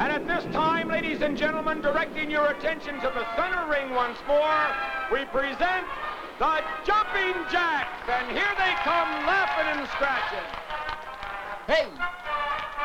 And at this time, ladies and gentlemen, directing your attention to the center ring once more, we present the Jumping Jacks. And here they come, laughing and scratching. Hey,